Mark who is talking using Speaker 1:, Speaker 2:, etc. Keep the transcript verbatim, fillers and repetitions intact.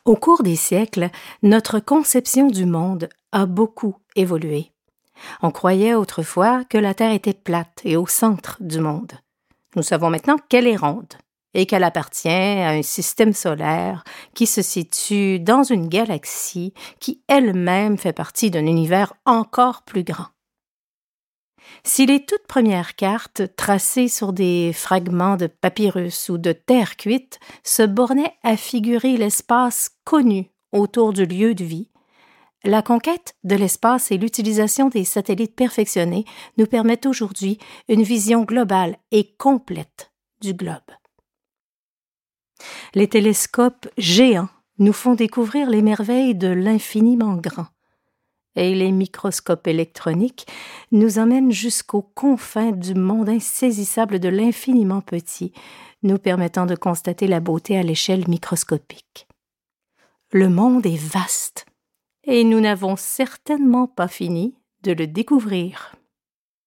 Speaker 1: Au cours des siècles, notre conception du monde a beaucoup évolué. On croyait autrefois que la Terre était plate et au centre du monde. Nous savons maintenant qu'elle est ronde et qu'elle appartient à un système solaire qui se situe dans une galaxie qui elle-même fait partie d'un univers encore plus grand. Si les toutes premières cartes, tracées sur des fragments de papyrus ou de terre cuite, se bornaient à figurer l'espace connu autour du lieu de vie, la conquête de l'espace et l'utilisation des satellites perfectionnés nous permettent aujourd'hui une vision globale et complète du globe. Les télescopes géants nous font découvrir les merveilles de l'infiniment grand. Et les microscopes électroniques nous emmènent jusqu'aux confins du monde insaisissable de l'infiniment petit, nous permettant de constater la beauté à l'échelle microscopique. Le monde est vaste, et nous n'avons certainement pas fini de le découvrir.